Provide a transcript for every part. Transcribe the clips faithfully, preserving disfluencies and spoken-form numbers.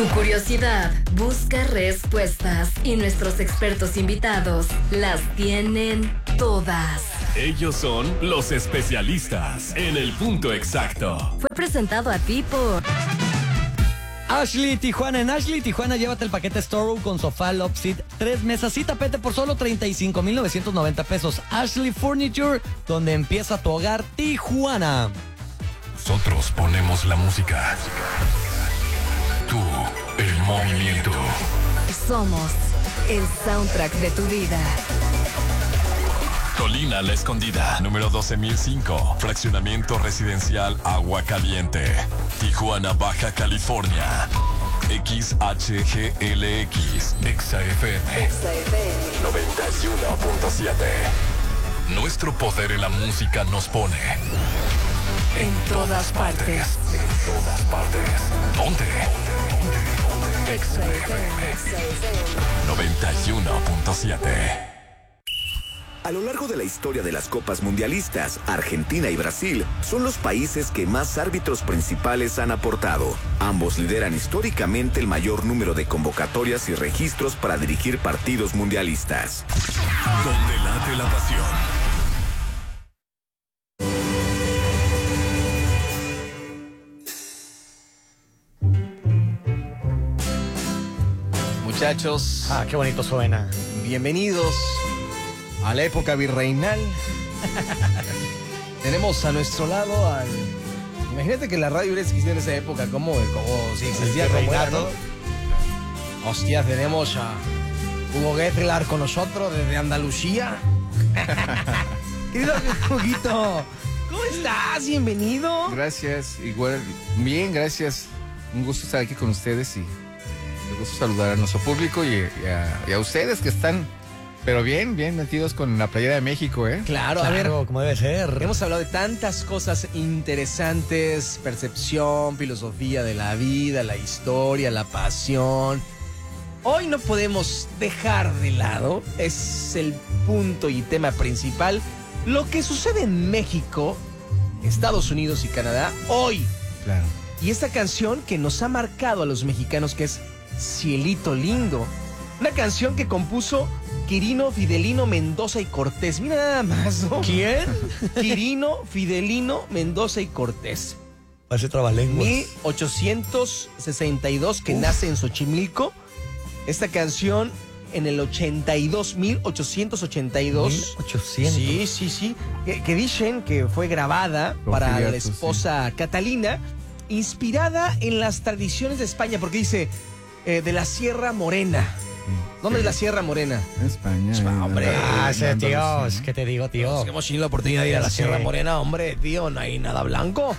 Tu curiosidad busca respuestas y nuestros expertos invitados las tienen todas. Ellos son los especialistas en el punto exacto. Fue presentado a ti por Ashley Tijuana. En Ashley Tijuana llévate el paquete Store con sofá, love seat, tres mesas y tapete por solo treinta y cinco mil novecientos noventa pesos. Ashley Furniture, donde empieza tu hogar, Tijuana. Nosotros ponemos la música. Tú, el movimiento. Somos el soundtrack de tu vida. Colina La Escondida, número doce mil cinco, fraccionamiento residencial Agua Caliente, Tijuana, Baja California. X H G L X, Exa F M, noventa y uno punto siete. Nuestro poder en la música nos pone En todas partes. En todas partes. ¿Dónde? Exa F M, noventa y uno punto siete. A lo largo de la historia de las Copas Mundialistas, Argentina y Brasil son los países que más árbitros principales han aportado. Ambos lideran históricamente el mayor número de convocatorias y registros para dirigir partidos mundialistas. Donde late la pasión. Muchachos, Ah, qué bonito suena. bienvenidos a la época virreinal. Tenemos a nuestro lado al... Imagínate que la radio hubiera existido en esa época, como, como si existía como era, ¿no? Hostia, tenemos a Hugo Guetlar con nosotros desde Andalucía. Querido Huguito, ¿cómo estás? Bienvenido. Gracias, igual, bien, gracias. Un gusto estar aquí con ustedes y un gusto saludar a nuestro público y, y, a, y a ustedes que están, pero bien, bien metidos con la playera de México, ¿eh? Claro, Claro, a ver, como debe ser. hemos hablado de tantas cosas interesantes, percepción, filosofía de la vida, la historia, la pasión. Hoy no podemos dejar de lado, es el punto y tema principal, lo que sucede en México, Estados Unidos y Canadá hoy. Claro. Y esta canción que nos ha marcado a los mexicanos, que es Cielito Lindo, una canción que compuso Quirino, Fidelino, Mendoza y Cortés. Mira nada más, ¿no? ¿Quién? Quirino, Fidelino, Mendoza y Cortés. Parece trabalenguas. mil ochocientos sesenta y dos, que Uf. nace en Xochimilco. Esta canción en el ochenta y dos, mil ochocientos ochenta y dos. mil ochocientos. Sí, sí, sí. Que, que dicen que fue grabada para la Porfiriato, esposa Catalina, inspirada en las tradiciones de España, porque dice eh, de la Sierra Morena. ¿Dónde es la Sierra Morena? En España. Ah, en hombre. Andalucía, Ah, ese en tío, Andalucía. es que te digo, tío. Los que hemos tenido la oportunidad de ir a la Sí. Sierra Morena, hombre, tío, no hay nada blanco.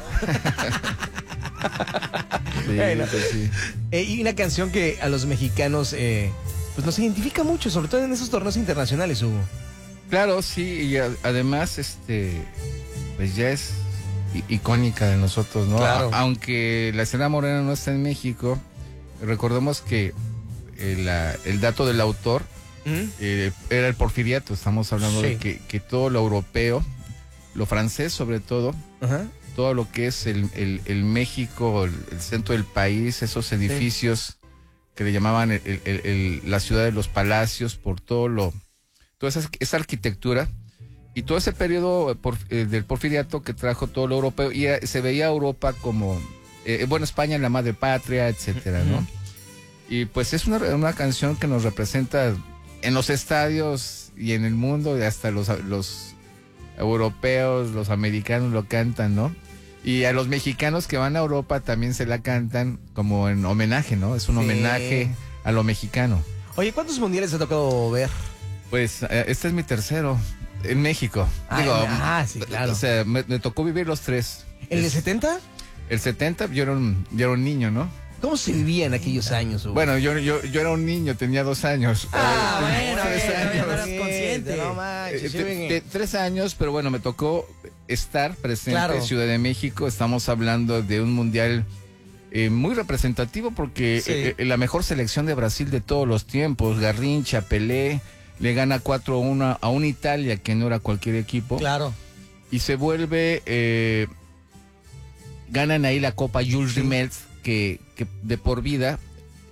Sí, Bueno. sí, sí. Eh, y una canción que a los mexicanos eh, pues nos identifica mucho, sobre todo en esos torneos internacionales, Hugo. Claro, sí, y a- además, este, pues ya es i- icónica de nosotros, ¿no? Claro. A- aunque la escena morena no está en México, recordemos que eh, la- el dato del autor eh, era el porfiriato. Estamos hablando Sí. de que, que todo lo europeo, lo francés sobre todo, Ajá. todo lo que es el, el- el México, el, el centro del país, esos edificios que le llamaban el- el- el- el- la ciudad de los palacios, por todo lo, toda esa, esa arquitectura y todo ese periodo por- eh, del porfiriato que trajo todo lo europeo, y eh, se veía Europa como, eh, bueno, España la madre patria, etcétera, ¿no? Y pues es una, una canción que nos representa en los estadios y en el mundo, y hasta los, los europeos, los americanos lo cantan, ¿no? Y a los mexicanos que van a Europa también se la cantan como en homenaje, ¿no? Es un Sí. homenaje a lo mexicano. Oye, ¿cuántos mundiales te ha tocado ver? Pues eh, este es mi tercero en México. Ah, Digo, ah, sí, claro. O sea, me, me tocó vivir los tres. ¿El de setenta? El setenta, yo era un, yo era un niño, ¿no? ¿Cómo se vivía en aquellos años, Hugo? Bueno, yo, yo, yo era un niño, tenía dos años. Ah, Eh, bueno, tres bueno, años. ya eras consciente. No Eh, manches, sí, te- ven. te- tres años, pero bueno, me tocó estar presente Claro. en Ciudad de México. Estamos hablando de un mundial eh, muy representativo porque Sí. eh, eh, la mejor selección de Brasil de todos los tiempos, Garrincha, Pelé, le gana cuatro a uno a una Italia que no era cualquier equipo. Claro. Y se vuelve, eh, ganan ahí la Copa Jules Rimet, que, que de por vida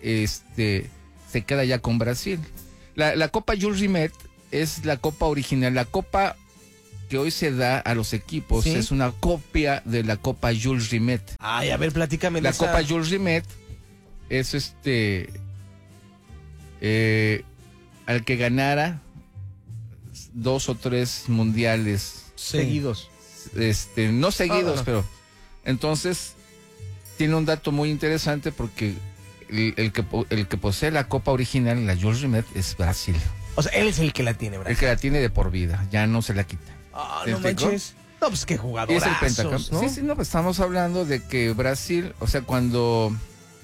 este, se queda ya con Brasil. La, la Copa Jules Rimet es la copa original, la copa que hoy se da a los equipos, ¿sí? Es una copia de la Copa Jules Rimet. Ay, a ver, platícame. La esa... Copa Jules Rimet es este, eh, al que ganara dos o tres mundiales sí. seguidos. Este, no seguidos, ah, pero entonces tiene un dato muy interesante porque el, el, que, el que posee la copa original, la Jules Rimet, es Brasil. O sea, él es el que la tiene, Brasil. El que la tiene de por vida, ya no se la quita. Ah, no manches. No, pues qué jugadorazos, es el pentacampeón, ¿no? Sí, sí, no, pues estamos hablando de que Brasil, o sea, cuando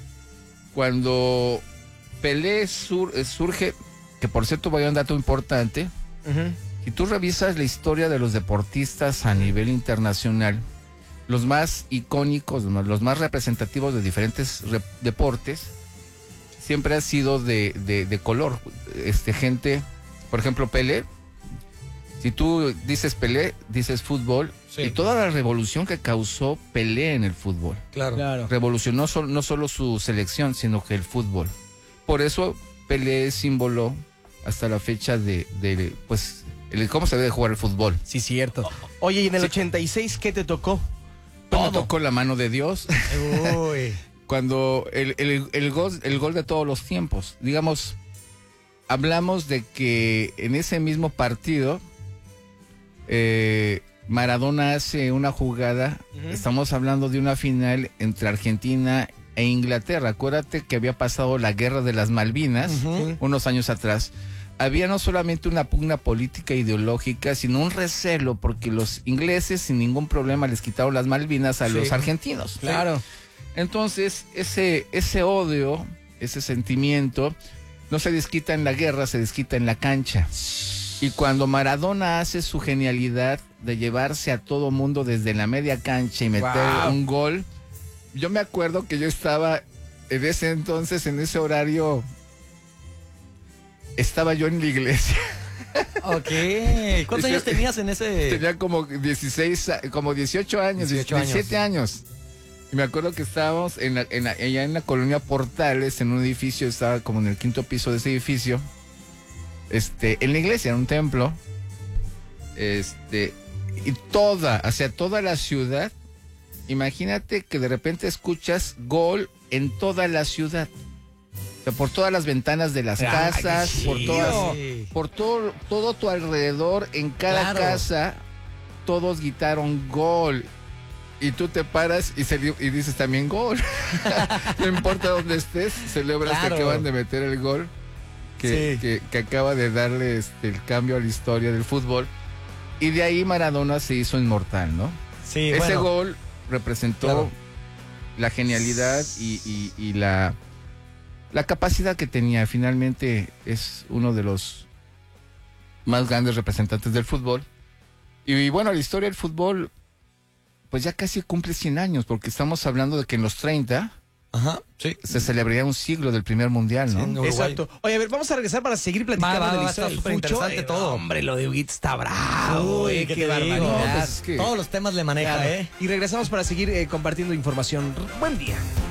cuando Pelé sur, surge, que por cierto voy a un dato importante, uh-huh. Si tú revisas la historia de los deportistas a nivel internacional, los más icónicos, los más representativos de diferentes re- deportes, siempre ha sido de, de, de color. Este, gente, por ejemplo, Pelé, si tú dices Pelé, dices fútbol, sí. Y toda la revolución que causó Pelé en el fútbol. Claro. claro. Revolucionó so, no solo su selección, sino que el fútbol. Por eso Pelé es símbolo hasta la fecha de, de pues, el, cómo se debe jugar el fútbol. Sí, cierto. Oye, ¿y en el sí. ochenta y seis qué te tocó? Todo. Me tocó la mano de Dios. Uy. Cuando el, el, el, gol, el gol de todos los tiempos. Digamos, hablamos de que en ese mismo partido eh, Maradona hace una jugada. Uh-huh. Estamos hablando de una final entre Argentina e Inglaterra. Acuérdate que había pasado la guerra de las Malvinas, uh-huh. unos años atrás. Había no solamente una pugna política e ideológica, sino un recelo, porque los ingleses sin ningún problema les quitaron las Malvinas a sí. los argentinos. Claro. ¿Sí? Entonces, ese, ese odio, ese sentimiento, no se desquita en la guerra, se desquita en la cancha. Y cuando Maradona hace su genialidad de llevarse a todo mundo desde la media cancha y meter wow. un gol, yo me acuerdo que yo estaba en ese entonces, en ese horario, estaba yo en la iglesia. Ok. ¿Cuántos años tenías en ese? Tenía como dieciséis, como dieciocho años, dieciocho diecisiete años. años. Y me acuerdo que estábamos en la, en la, allá en la colonia Portales, en un edificio, estaba como en el quinto piso de ese edificio, este, en la iglesia, en un templo, este, y toda, hacia toda la ciudad, imagínate que de repente escuchas gol en toda la ciudad. O sea, por todas las ventanas de las ah, casas, por todas, por todo, todo tu alrededor, en cada claro. casa, todos gritaron gol. Y tú te paras y, se, y dices también gol. No importa dónde estés, celebras claro. que acaban de meter el gol que, sí. que, que acaba de darle este, el cambio a la historia del fútbol. Y de ahí Maradona se hizo inmortal, ¿no? Sí, Ese bueno. gol representó claro. la genialidad y, y, y la, la capacidad que tenía. Finalmente es uno de los más grandes representantes del fútbol. Y, y bueno, la historia del fútbol pues ya casi cumple cien años, porque estamos hablando de que en los treinta Ajá, sí. se celebraría un siglo del primer mundial, ¿no? Sí, exacto. Oye, a ver, vamos a regresar para seguir platicando va, va, de la historia del súper interesante eh, todo. Hombre, lo de Huguito está bravo, Uy, eh, qué, qué barbaridad. barbaridad. No, pues, que... Todos los temas le maneja, claro. ¿eh? Y regresamos para seguir eh, compartiendo información. Buen día.